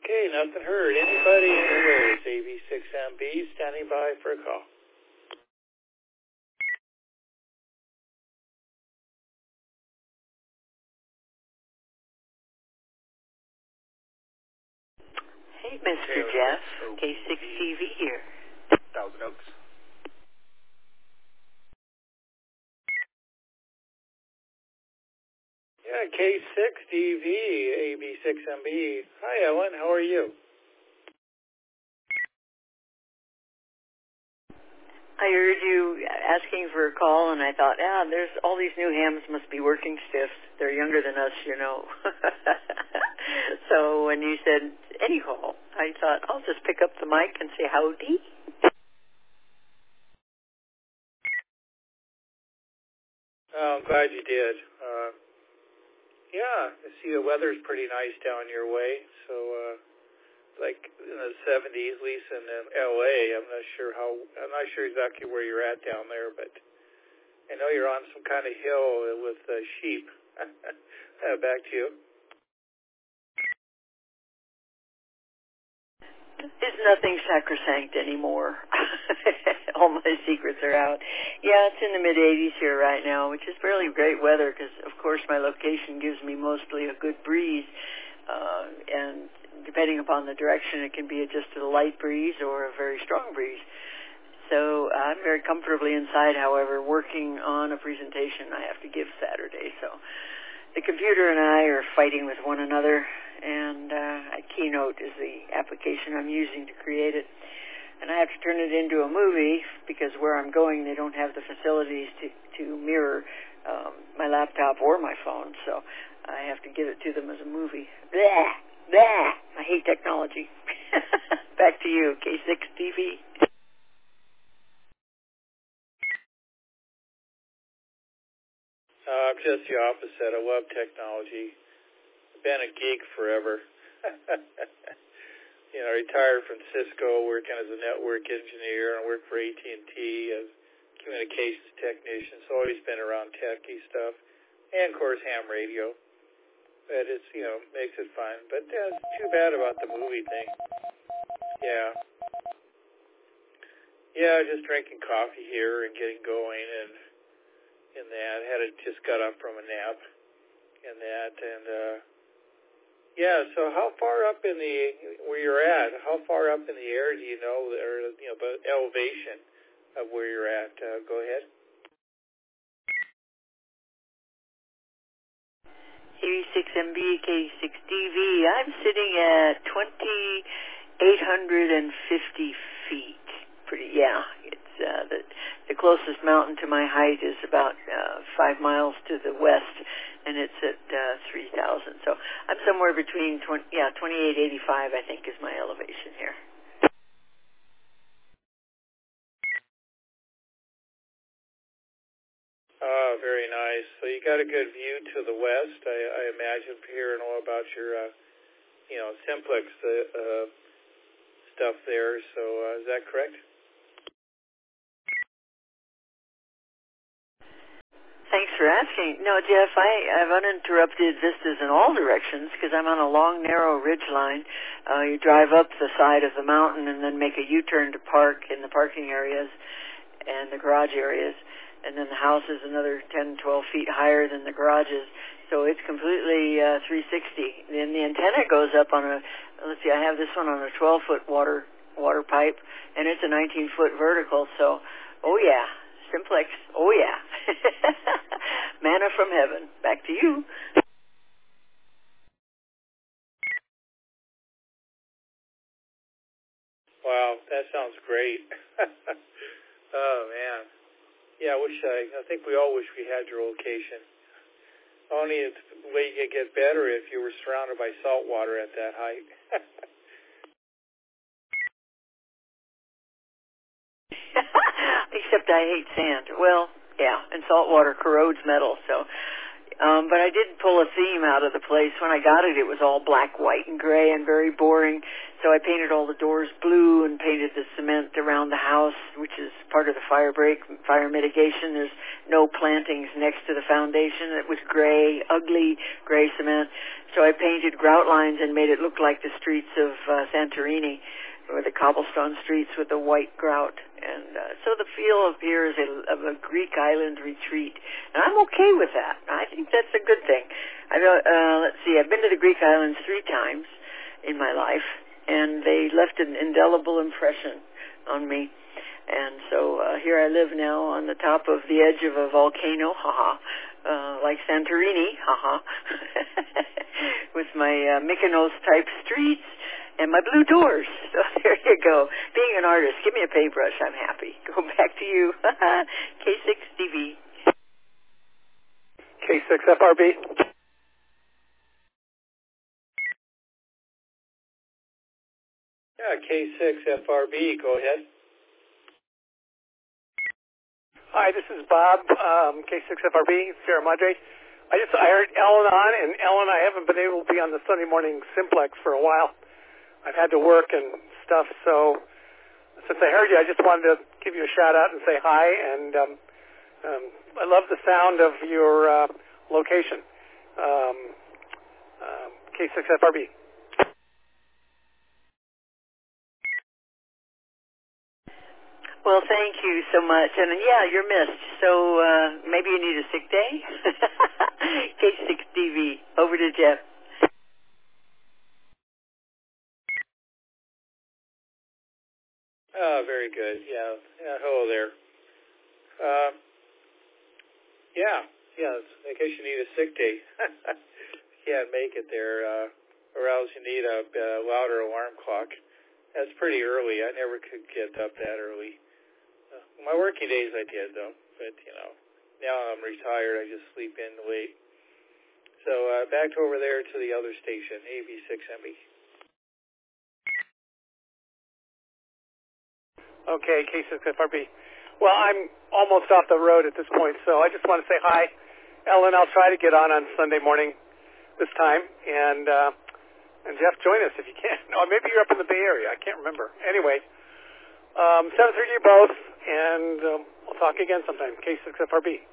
Okay, nothing heard. Anybody anywhere? It's AB6MB standing by for a call. Hey, Mr. Jeff, K6TV here. Thousand Oaks. Yeah, K6DV, AB6MB. Hi, Ellen. How are you? I heard you asking for a call, and I thought, there's all these new hams must be working stiff. They're younger than us, you know. So when you said any call, I thought, I'll just pick up the mic and say howdy. Oh, I'm glad you did. Yeah, I see the weather's pretty nice down your way. So, like in the 70s, at least in LA. I'm not sure exactly where you're at down there, but I know you're on some kind of hill with sheep. Back to you. There's nothing sacrosanct anymore. All my secrets are out. Yeah, it's in the mid-80s here right now, which is really great weather because, of course, my location gives me mostly a good breeze. And depending upon the direction, it can be just a light breeze or a very strong breeze. So I'm very comfortably inside, however, working on a presentation I have to give Saturday. So the computer and I are fighting with one another, and Keynote is the application I'm using to create it. And I have to turn it into a movie because where I'm going, they don't have the facilities to mirror my laptop or my phone. So I have to give it to them as a movie. Blah, blah. I hate technology. Back to you, K6TV. I'm just the opposite. I love technology. I've been a geek forever. Retired from Cisco, working as a network engineer, and I worked for AT&T as communications technician. So always been around techie stuff, and of course ham radio. But it's makes it fun. But it's too bad about the movie thing. Yeah, just drinking coffee here and getting going and that. Just got up from a nap and that Yeah, so how far up in where you're at, how far up in the air do you know, or, the elevation of where you're at? Go ahead. AB6MB, K6DV. I'm sitting at 2,850 feet. It's the closest mountain to my height is about 5 miles to the west, and it's at 3,000. So I'm somewhere between 2,885, I think, is my elevation here. Oh, very nice. So you got a good view to the west, I imagine, hearing all about your, Simplex stuff there. So is that correct? Thanks for asking. No, Jeff, I've uninterrupted vistas in all directions because I'm on a long, narrow ridge line. You drive up the side of the mountain and then make a U-turn to park in the parking areas and the garage areas. And then the house is another 10, 12 feet higher than the garages. So it's completely 360. Then the antenna goes up on I have this one on a 12-foot water pipe, and it's a 19-foot vertical. So, oh yeah. Simplex, oh yeah. Manna from heaven. Back to you. Wow, that sounds great. Oh, man. Yeah, I think we all wish we had your location. Only the way you could get better if you were surrounded by salt water at that height. Except I hate sand. Well, yeah, and salt water corrodes metal, so But I did pull a theme out of the place. When I got it, it was all black, white, and gray and very boring. So I painted all the doors blue and painted the cement around the house, which is part of the fire mitigation. There's no plantings next to the foundation. It was gray, ugly gray cement. So I painted grout lines and made it look like the streets of Santorini, or the cobblestone streets with the white grout. And so the feel of here is of a Greek island retreat. And I'm okay with that. I think that's a good thing. Let's see, I've been to the Greek islands 3 times in my life, and they left an indelible impression on me. And so here I live now on the top of the edge of a volcano, like Santorini, with my Mykonos-type streets and my blue doors. So there you go. Being an artist, give me a paintbrush, I'm happy. Go back to you. K6DV. K6FRB. Yeah, K6FRB, go ahead. Hi, this is Bob, K6FRB, Sierra Madre. I heard Ellen on, and Ellen, I haven't been able to be on the Sunday morning Simplex for a while. I've had to work and stuff, so since I heard you, I just wanted to give you a shout-out and say hi, and I love the sound of your location, K6FRB. Well, thank you so much. And, yeah, you're missed. So maybe you need a sick day? K6DV. Over to Jeff. Oh, very good. Yeah. Hello there. I guess you need a sick day. Can't make it there, or else you need a louder alarm clock. That's pretty early. I never could get up that early. My working days I did, though. But, now I'm retired. I just sleep in late. So back over there to the other station, AB6MB. Okay, K6FRB. Well, I'm almost off the road at this point, so I just want to say hi. Ellen, I'll try to get on Sunday morning this time. And Jeff, join us if you can. No, maybe you're up in the Bay Area. I can't remember. Anyway, 7:30 to you both, and we'll talk again sometime. K6FRB.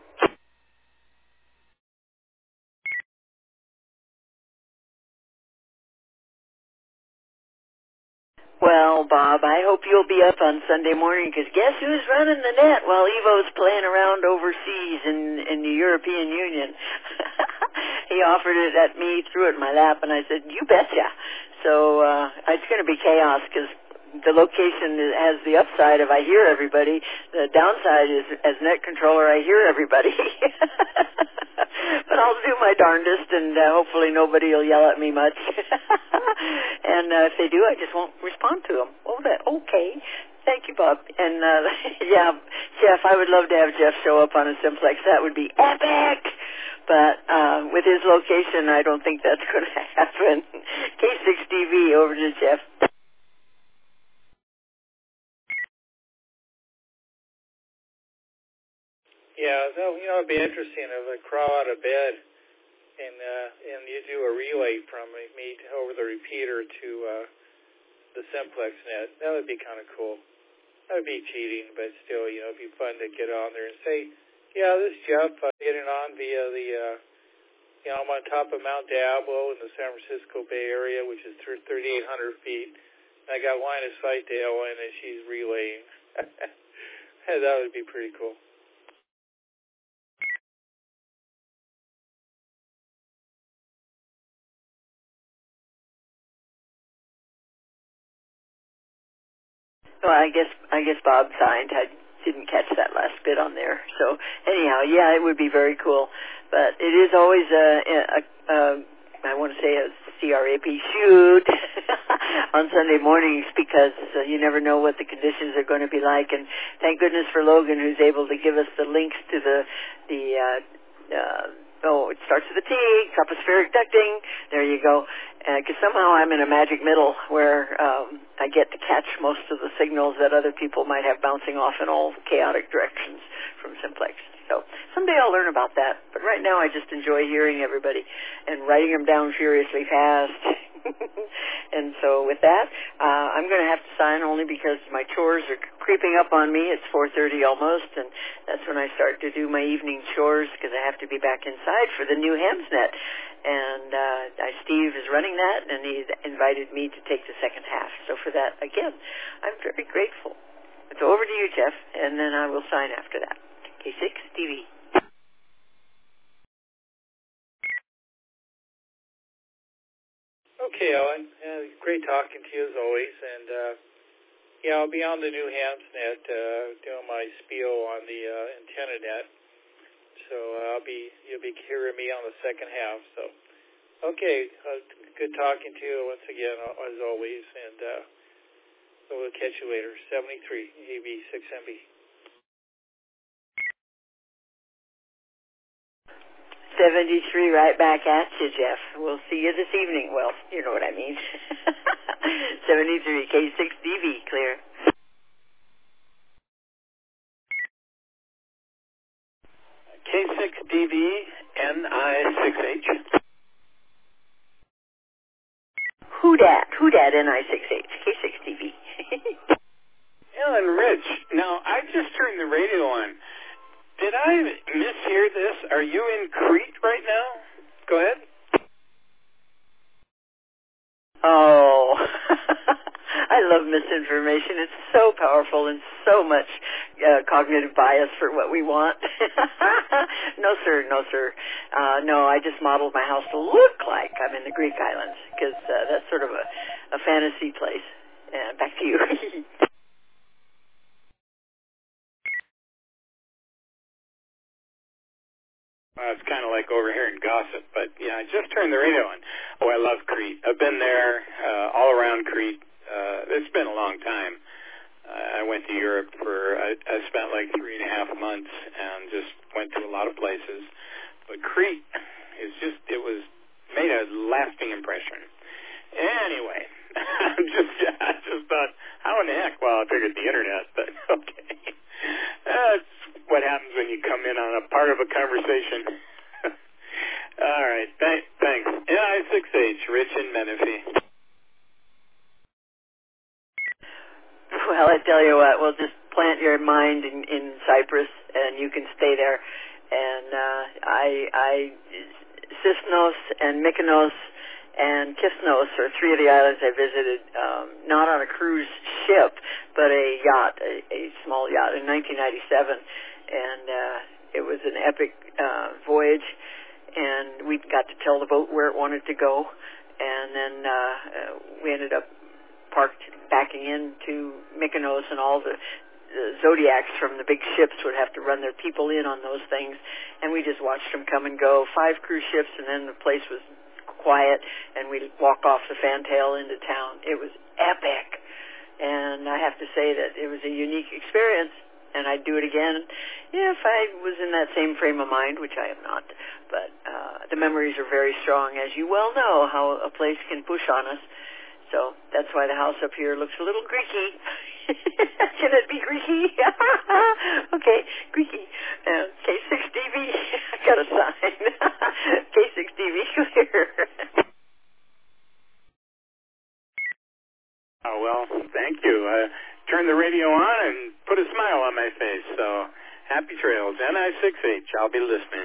Well, Bob, I hope you'll be up on Sunday morning, because guess who's running the net while Evo's playing around overseas in the European Union? He offered it at me, threw it in my lap, and I said, you betcha. So it's going to be chaos, because the location has the upside of I hear everybody. The downside is, as net controller, I hear everybody. But I'll do my darndest, and hopefully nobody will yell at me much. And if they do, I just won't respond to them. Okay. Thank you, Bob. And, yeah, Jeff, I would love to have Jeff show up on a Simplex. That would be epic. But with his location, I don't think that's going to happen. K6DV, over to Jeff. Yeah, it'd be interesting if I crawl out of bed and you do a relay from me over the repeater to the Simplex net. That would be kind of cool. That would be cheating, but still, it'd be fun to get on there and say, yeah, this is Jeff. I'm getting on via the, I'm on top of Mount Diablo in the San Francisco Bay Area, which is 3,800 feet. And I got line of sight to Ellen, and she's relaying. That would be pretty cool. Well, I guess Bob signed. I didn't catch that last bit on there. So anyhow, yeah, it would be very cool. But it is always I want to say a CRAP shoot on Sunday mornings, because you never know what the conditions are going to be like. And thank goodness for Logan, who's able to give us the links to the it starts with a T, tropospheric ducting. There you go. Because somehow I'm in a magic middle where I get to catch most of the signals that other people might have bouncing off in all chaotic directions from simplex. So someday I'll learn about that. But right now I just enjoy hearing everybody and writing them down furiously fast. And so with that, I'm going to have to sign only because my chores are creeping up on me. It's 4:30 almost, and that's when I start to do my evening chores because I have to be back inside for the new Hamsnet. And Steve is running that, and he invited me to take the second half. So for that, again, I'm very grateful. So over to you, Jeff, and then I will sign after that. K6 TV. Okay, Ellen. Great talking to you as always. And I'll be on the new Hamsnet doing my spiel on the AntennaNet. So you'll be hearing me on the second half. So, okay, good talking to you once again as always. And we'll catch you later. 73 AB6MB. 73 right back at you, Jeff. We'll see you this evening. Well, you know what I mean. 73 K6DV, clear. K6DV NI6H. Who dat NI6H? K6DV. Ellen Rich, now I just turned the radio on. Did I mishear this? Are you in Crete right now? Go ahead. Oh, I love misinformation. It's so powerful and so much cognitive bias for what we want. No, sir. No, I just modeled my house to look like I'm in the Greek islands because that's sort of a fantasy place. Back to you. It's kind of like overhearing gossip, but yeah, I just turned the radio on. Oh, I love Crete. I've been there, all around Crete. It's been a long time. I went to Europe I spent like 3.5 months and just went to a lot of places. But Crete it was made a lasting impression. Anyway, I just thought, how in the heck? Well, I figured the internet, but okay. That's what happens when you come in on a part of a conversation. All right, thanks. NI6H, Rich in Menifee. Well, I tell you what, we'll just plant your mind in Cyprus, and you can stay there. And Sisnos and Mykonos and Kisnos are 3 of the islands I visited, not on a cruise ship, but a yacht, a small yacht in 1997. And it was an epic voyage, and we got to tell the boat where it wanted to go. And then we ended up backing into Mykonos, and all the Zodiacs from the big ships would have to run their people in on those things. And we just watched them come and go. 5 cruise ships, and then the place was quiet, and we'd walk off the fantail into town. It was epic. And I have to say that it was a unique experience, and I'd do it again if I was in that same frame of mind, which I am not. But the memories are very strong, as you well know, how a place can push on us. So that's why the house up here looks a little Greeky. Can it be Greeky? Okay, Greeky. K6DV, I got a sign. K6DV clear. Oh, well, thank you. Turn the radio on and put a smile on my face. So happy trails. NI6H, I'll be listening.